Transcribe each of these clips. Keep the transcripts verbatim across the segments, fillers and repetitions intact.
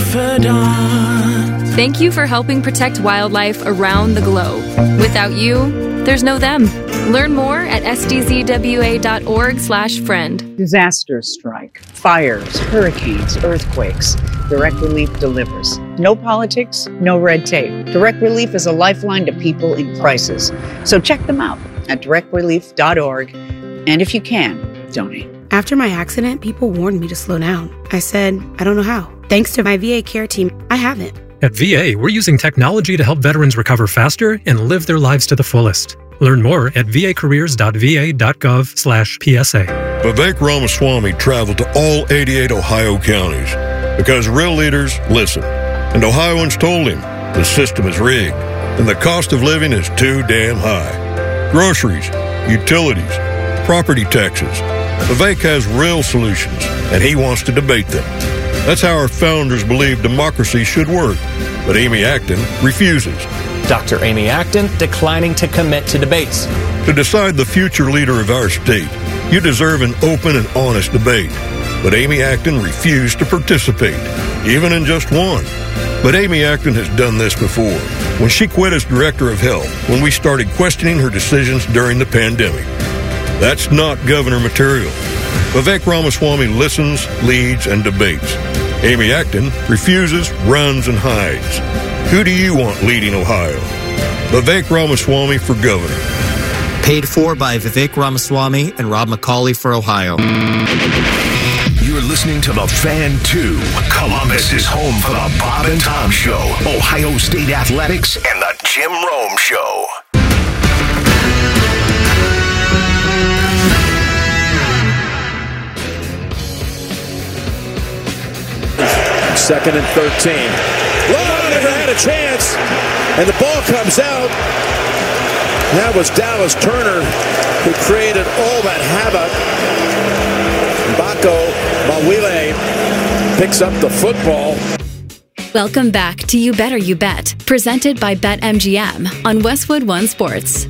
confidant. Thank you for helping protect wildlife around the globe. Without you, there's no them. Learn more at s d z w a dot org slash friend. Disasters strike, fires, hurricanes, earthquakes. Direct Relief delivers. No politics, no red tape. Direct Relief is a lifeline to people in crisis. So check them out at direct relief dot org. And if you can, donate. After my accident, people warned me to slow down. I said, I don't know how. Thanks to my V A care team, I haven't. At V A, we're using technology to help veterans recover faster and live their lives to the fullest. Learn more at v a careers dot v a dot gov slash P S A. Vivek Ramaswamy traveled to all eighty-eight Ohio counties because real leaders listen. And Ohioans told him the system is rigged and the cost of living is too damn high. Groceries, utilities, property taxes. Vivek has real solutions, and he wants to debate them. That's how our founders believed democracy should work. But Amy Acton refuses. Doctor Amy Acton declining to commit to debates. To decide the future leader of our state, you deserve an open and honest debate. But Amy Acton refused to participate, even in just one. But Amy Acton has done this before, when she quit as director of health, when we started questioning her decisions during the pandemic. That's not governor material. Vivek Ramaswamy listens, leads, and debates. Amy Acton refuses, runs, and hides. Who do you want leading Ohio? Vivek Ramaswamy for governor. Paid for by Vivek Ramaswamy and Rob McCauley for Ohio. You're listening to The Fan two. Columbus is home for the Bob and Tom Show, Ohio State Athletics, and the Jim Rome Show. Second and thirteen. Love never had a chance, and the ball comes out. That was Dallas Turner who created all that havoc. Bako Mawile picks up the football. Welcome back to You Better You Bet, presented by BetMGM on Westwood One Sports.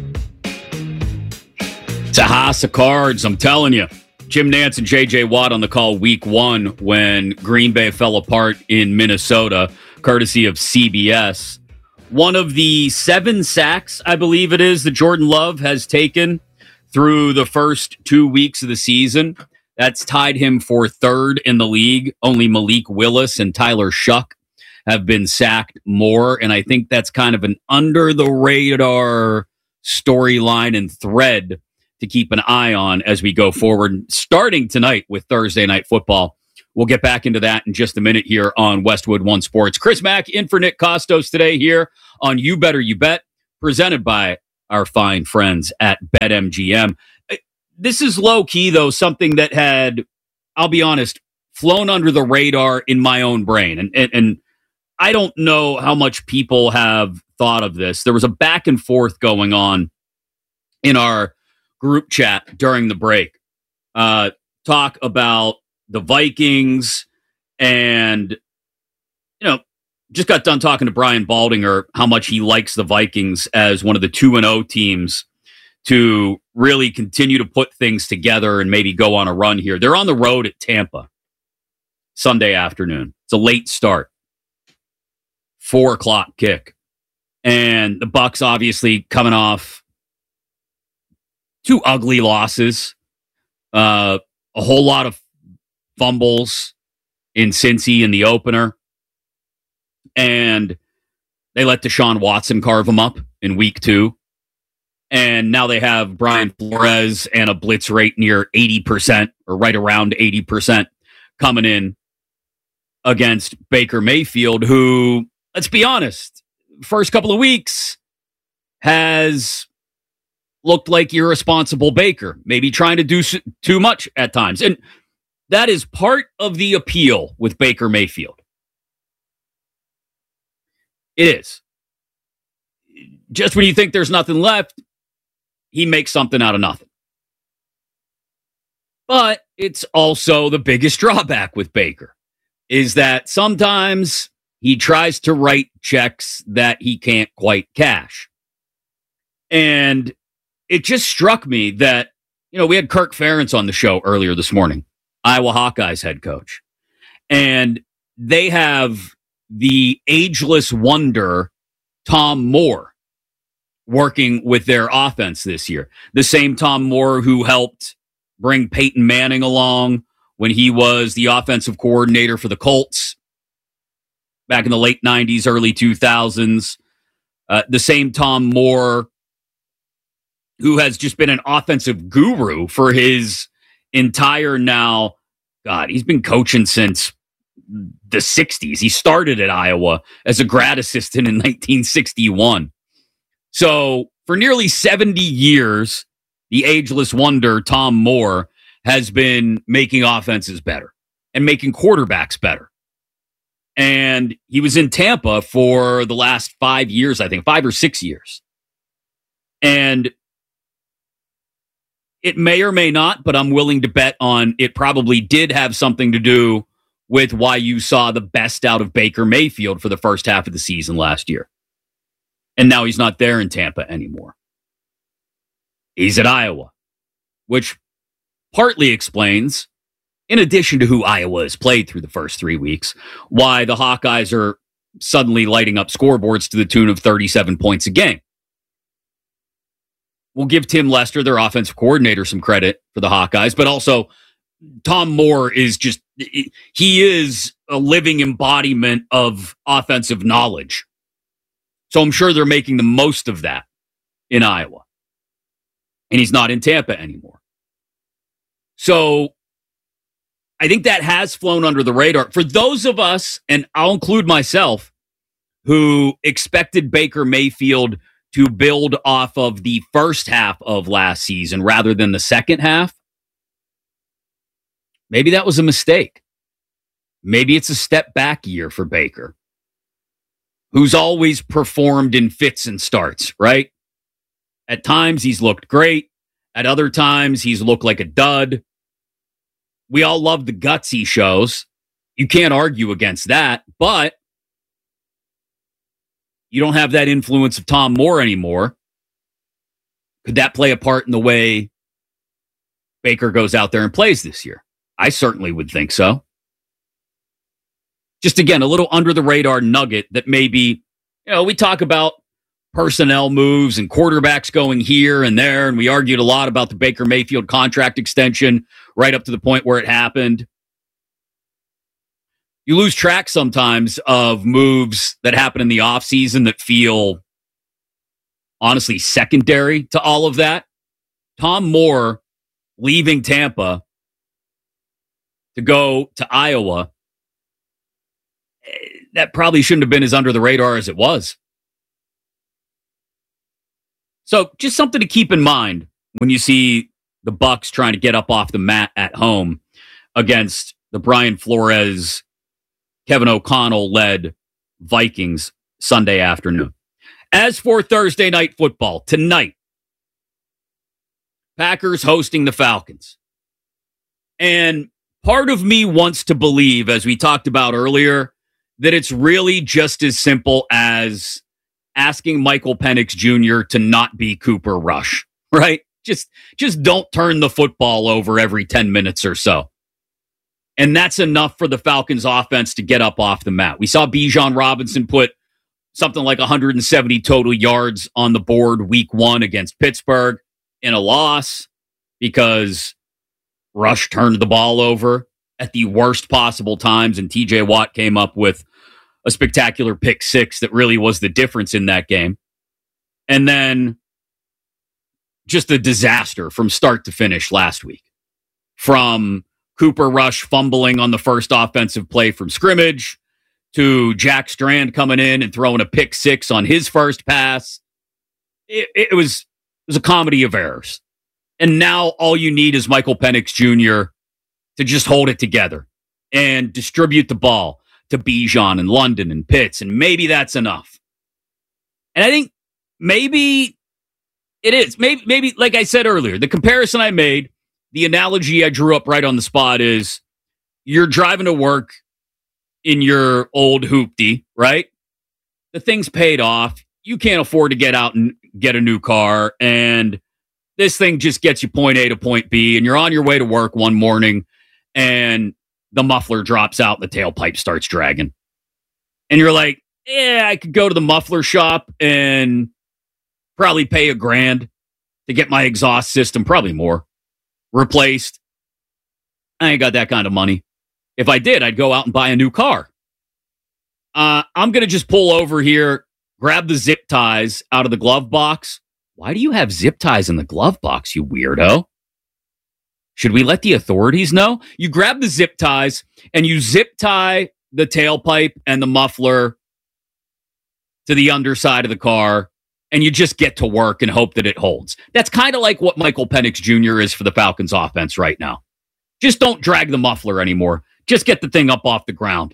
It's a house of cards, I'm telling you. Jim Nantz and J J Watt on the call week one when Green Bay fell apart in Minnesota, courtesy of C B S. One of the seven sacks, I believe it is, that Jordan Love has taken through the first two weeks of the season. That's tied him for third in the league. Only Malik Willis and Tyler Shuck have been sacked more, and I think that's kind of an under-the-radar storyline and thread to keep an eye on as we go forward, starting tonight with Thursday Night Football. We'll get back into that in just a minute here on Westwood One Sports. Chris Mack in for Nick Costos today here on You Better You Bet, presented by our fine friends at BetMGM. This is low-key, though, something that had, I'll be honest, flown under the radar in my own brain. And, and, and I don't know how much people have thought of this. There was a back and forth going on in our group chat during the break. Uh, talk about the Vikings and, you know, just got done talking to Brian Baldinger how much he likes the Vikings as one of the two and oh teams to really continue to put things together and maybe go on a run here. They're on the road at Tampa Sunday afternoon. It's a late start. Four o'clock kick. And the Bucs obviously coming off two ugly losses, uh, a whole lot of fumbles in Cincy in the opener, and they let Deshaun Watson carve them up in week two. And now they have Brian Flores and a blitz rate near eighty percent or right around eighty percent coming in against Baker Mayfield, who, let's be honest, first couple of weeks has looked like irresponsible Baker, maybe trying to do too much at times. And that is part of the appeal with Baker Mayfield. It is. Just when you think there's nothing left, he makes something out of nothing. But it's also the biggest drawback with Baker is that sometimes he tries to write checks that he can't quite cash. And it just struck me that, you know, we had Kirk Ferentz on the show earlier this morning, Iowa Hawkeyes head coach. And they have the ageless wonder, Tom Moore, working with their offense this year. The same Tom Moore who helped bring Peyton Manning along when he was the offensive coordinator for the Colts back in the late nineties, early two thousands. Uh, the same Tom Moore who has just been an offensive guru for his entire now, God, he's been coaching since the sixties. He started at Iowa as a grad assistant in nineteen sixty-one. So for nearly seventy years, the ageless wonder, Tom Moore, has been making offenses better and making quarterbacks better. And he was in Tampa for the last five years, I think, five or six years. And it may or may not, but I'm willing to bet on it probably did have something to do with why you saw the best out of Baker Mayfield for the first half of the season last year. And now he's not there in Tampa anymore. He's at Iowa, which partly explains, in addition to who Iowa has played through the first three weeks, why the Hawkeyes are suddenly lighting up scoreboards to the tune of thirty-seven points a game. We'll give Tim Lester, their offensive coordinator, some credit for the Hawkeyes, but also Tom Moore is just, he is a living embodiment of offensive knowledge. So I'm sure they're making the most of that in Iowa. And he's not in Tampa anymore. So I think that has flown under the radar. For those of us, and I'll include myself, who expected Baker Mayfield to build off of the first half of last season rather than the second half, maybe that was a mistake. Maybe it's a step back year for Baker, who's always performed in fits and starts, right? At times, he's looked great. At other times, he's looked like a dud. We all love the guts he shows. You can't argue against that, but you don't have that influence of Tom Moore anymore. Could that play a part in the way Baker goes out there and plays this year? I certainly would think so. Just again, a little under the radar nugget that maybe, you know, we talk about personnel moves and quarterbacks going here and there, and we argued a lot about the Baker Mayfield contract extension right up to the point where it happened. You lose track sometimes of moves that happen in the offseason that feel, honestly, secondary to all of that. Tom Moore leaving Tampa to go to Iowa, that probably shouldn't have been as under the radar as it was. So just something to keep in mind when you see the Bucs trying to get up off the mat at home against the Brian Flores, Kevin O'Connell-led Vikings Sunday afternoon. As for Thursday night football, tonight, Packers hosting the Falcons. And part of me wants to believe, as we talked about earlier, that it's really just as simple as asking Michael Penix Junior to not be Cooper Rush, right? Just, just don't turn the football over every ten minutes or so. And that's enough for the Falcons offense to get up off the mat. We saw Bijan Robinson put something like one hundred seventy total yards on the board week one against Pittsburgh in a loss because Rush turned the ball over at the worst possible times, and T J Watt came up with a spectacular pick six that really was the difference in that game. And then just a disaster from start to finish last week. From Cooper Rush fumbling on the first offensive play from scrimmage to Jack Strand coming in and throwing a pick six on his first pass. It, it, was, it was a comedy of errors. And now all you need is Michael Penix Junior to just hold it together and distribute the ball to Bijan and London and Pitts, and maybe that's enough. And I think maybe it is. Maybe, maybe, like I said earlier, the comparison I made, the analogy I drew up right on the spot is you're driving to work in your old hoopty, right? The thing's paid off. You can't afford to get out and get a new car, and this thing just gets you point A to point B, and you're on your way to work one morning, and the muffler drops out, and the tailpipe starts dragging. and you're like, yeah, I could go to the muffler shop and probably pay a grand to get my exhaust system, probably more, replaced. I ain't got that kind of money. If I did, I'd go out and buy a new car. Uh, I'm going to just pull over here, grab the zip ties out of the glove box. Why do you have zip ties in the glove box, you weirdo? Should we let the authorities know? You grab the zip ties and you zip tie the tailpipe and the muffler to the underside of the car, and you just get to work and hope that it holds. That's kind of like what Michael Penix Junior is for the Falcons offense right now. Just don't drag the muffler anymore. Just get the thing up off the ground.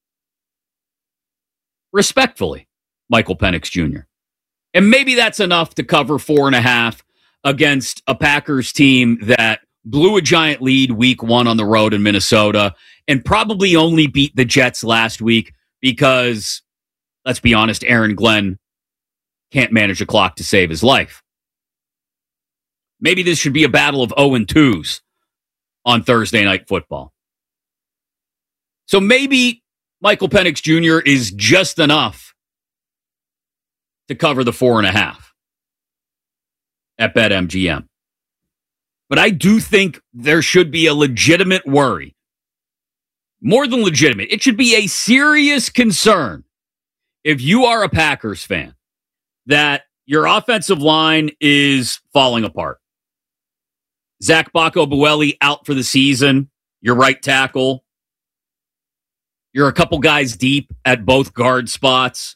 Respectfully, Michael Penix Junior And maybe that's enough to cover four and a half against a Packers team that blew a giant lead week one on the road in Minnesota and probably only beat the Jets last week because, let's be honest, Aaron Glenn can't manage a clock to save his life. Maybe this should be a battle of oh and twos on Thursday Night Football. So maybe Michael Penix Junior is just enough to cover the four and a half at BetMGM. But I do think there should be a legitimate worry. More than legitimate. It should be a serious concern if you are a Packers fan that your offensive line is falling apart. Zach Bacco-Bueli out for the season. Your right tackle. You're a couple guys deep at both guard spots.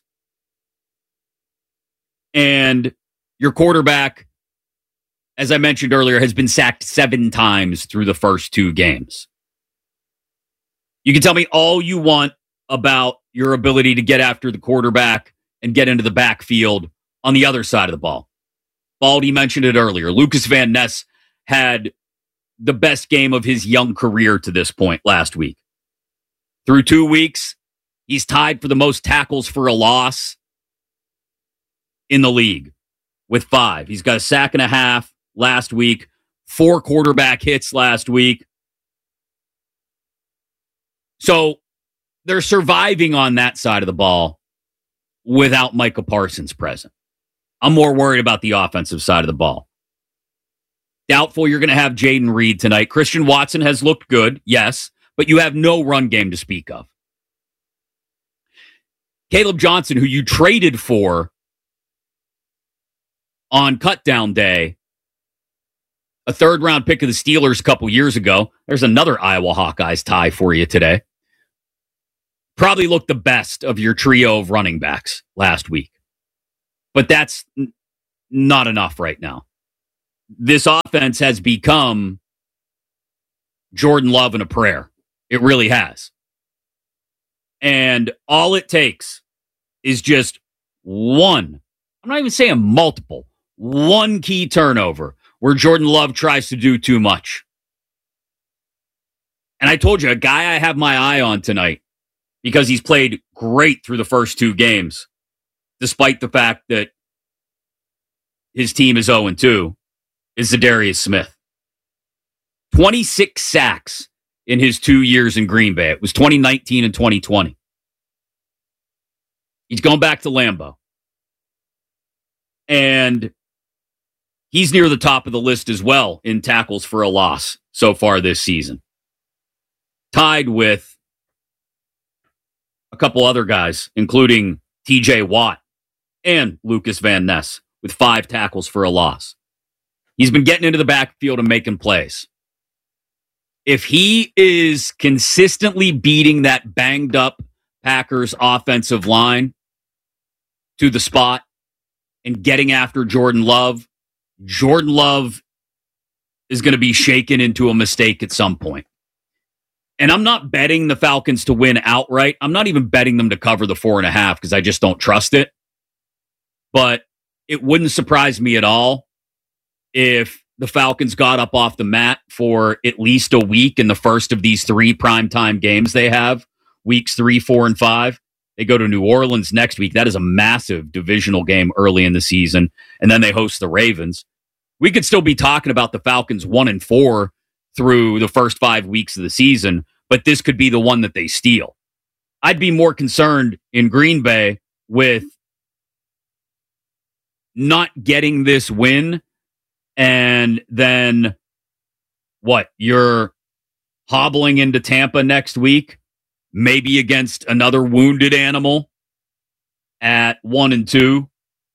And your quarterback, as I mentioned earlier, has been sacked seven times through the first two games. You can tell me all you want about your ability to get after the quarterback and get into the backfield on the other side of the ball. Baldy mentioned it earlier. Lucas Van Ness had the best game of his young career to this point last week. Through two weeks, he's tied for the most tackles for a loss in the league with five. He's got a sack and a half last week, four quarterback hits last week. So they're surviving on that side of the ball without Micah Parsons present. I'm more worried about the offensive side of the ball. Doubtful you're going to have Jaden Reed tonight. Christian Watson has looked good, yes, but you have no run game to speak of. Caleb Johnson, who you traded for on cutdown day, a third round pick of the Steelers a couple years ago. There's another Iowa Hawkeyes tie for you today. Probably looked the best of your trio of running backs last week. But that's n- not enough right now. This offense has become Jordan Love in a prayer. It really has. And all it takes is just one, I'm not even saying multiple, one key turnover where Jordan Love tries to do too much. And I told you, a guy I have my eye on tonight because he's played great through the first two games, despite the fact that his team is oh and two, is Zadarius Smith. twenty-six sacks in his two years in Green Bay. It was twenty nineteen and twenty twenty. He's going back to Lambeau. And he's near the top of the list as well in tackles for a loss so far this season. Tied with a couple other guys, including T J Watt and Lucas Van Ness, with five tackles for a loss. He's been getting into the backfield and making plays. If he is consistently beating that banged up Packers offensive line to the spot and getting after Jordan Love, Jordan Love is going to be shaken into a mistake at some point. And I'm not betting the Falcons to win outright. I'm not even betting them to cover the four and a half because I just don't trust it. But it wouldn't surprise me at all if the Falcons got up off the mat for at least a week in the first of these three primetime games they have, weeks three, four, and five. They go to New Orleans next week. That is a massive divisional game early in the season. And then they host the Ravens. We could still be talking about the Falcons one and four through the first five weeks of the season, but this could be the one that they steal. I'd be more concerned in Green Bay with not getting this win and then what? You're hobbling into Tampa next week, maybe against another wounded animal at one and two.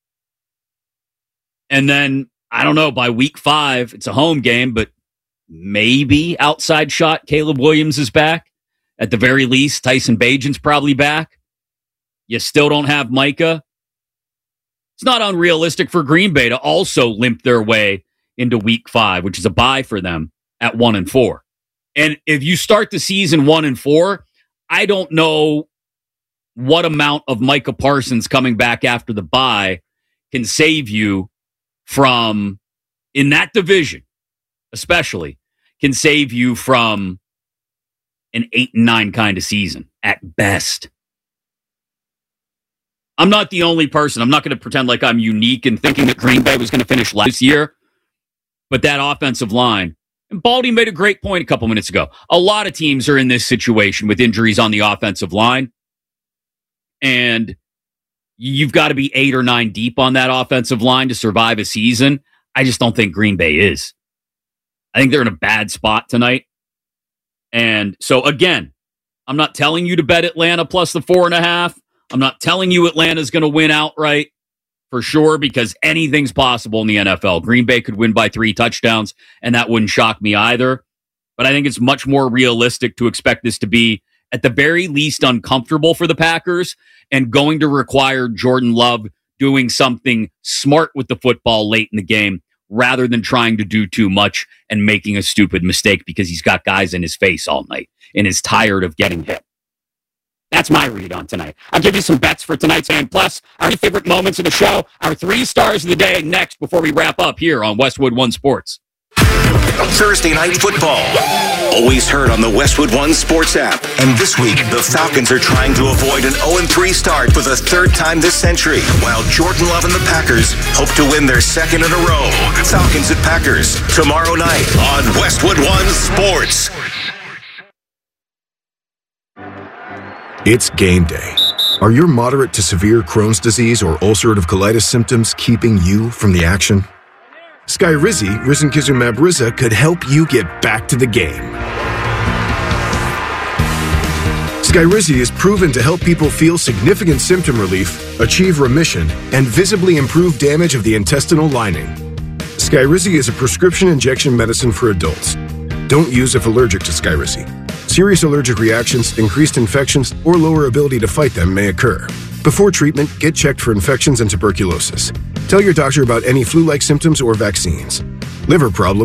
And then, I don't know, by week five, it's a home game, but maybe outside shot, Caleb Williams is back. At the very least, Tyson Bagent's probably back. You still don't have Micah. It's not unrealistic for Green Bay to also limp their way into week five, which is a bye for them at one and four. And if you start the season one and four, I don't know what amount of Micah Parsons coming back after the bye can save you from, in that division especially, can save you from an eight and nine kind of season at best. I'm not the only person. I'm not going to pretend like I'm unique in thinking that Green Bay was going to finish last this year. But that offensive line, and Baldy made a great point a couple minutes ago. A lot of teams are in this situation with injuries on the offensive line. And you've got to be eight or nine deep on that offensive line to survive a season. I just don't think Green Bay is. I think they're in a bad spot tonight. And so, again, I'm not telling you to bet Atlanta plus the four and a half. I'm not telling you Atlanta's going to win outright for sure, because anything's possible in the N F L. Green Bay could win by three touchdowns, and that wouldn't shock me either. But I think it's much more realistic to expect this to be, at the very least, uncomfortable for the Packers and going to require Jordan Love doing something smart with the football late in the game rather than trying to do too much and making a stupid mistake because he's got guys in his face all night and is tired of getting hit. That's my read on tonight. I'll give you some bets for tonight's game. Plus, our favorite moments of the show, our three stars of the day next before we wrap up here on Westwood One Sports. Thursday Night Football. Always heard on the Westwood One Sports app. And this week, the Falcons are trying to avoid an oh and three start for the third time this century, while Jordan Love and the Packers hope to win their second in a row. Falcons at Packers, tomorrow night on Westwood One Sports. It's game day. Are your moderate to severe Crohn's disease or ulcerative colitis symptoms keeping you from the action? Skyrizi, risankizumab Riza, could help you get back to the game. Skyrizi is proven to help people feel significant symptom relief, achieve remission, and visibly improve damage of the intestinal lining. Skyrizi is a prescription injection medicine for adults. Don't use if allergic to Skyrizi. Serious allergic reactions, increased infections, or lower ability to fight them may occur. Before treatment, get checked for infections and tuberculosis. Tell your doctor about any flu-like symptoms or vaccines. Liver problems